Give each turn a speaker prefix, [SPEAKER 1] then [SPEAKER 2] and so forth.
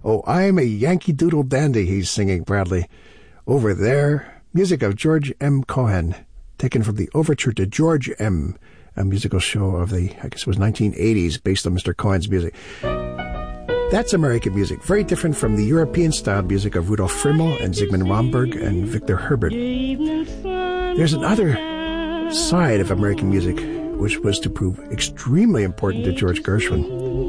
[SPEAKER 1] Oh, I'm a Yankee Doodle Dandy, he's singing proudly. Over there, music of George M. Cohan, taken from the Overture to George M., a musical show of the, I guess it was 1980s, based on Mr. Cohen's music. That's American music, very different from the European-styled music of Rudolf Frimmel and Zygmunt Romberg and Victor Herbert. There's another side of American music which was to prove extremely important to George Gershwin.